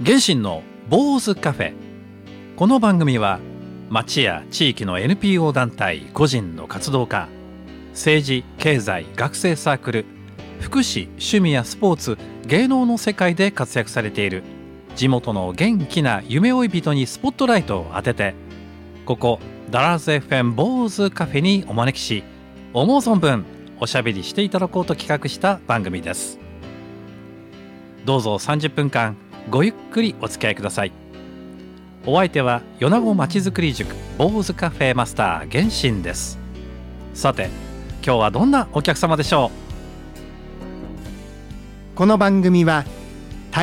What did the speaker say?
原神の坊主カフェ。この番組は町や地域の NPO 団体個人の活動家、政治経済学生サークル、福祉趣味やスポーツ芸能の世界で活躍されている地元の元気な夢追い人にスポットライトを当てて、ここダラーズ FM 坊主カフェにお招きし、思う存分おしゃべりしていただこうと企画した番組です。どうぞ30分間ごゆっくりお付き合いください。お相手は米子まちづくり塾坊主カフェマスター原神です。さて今日はどんなお客様でしょう。 この番組は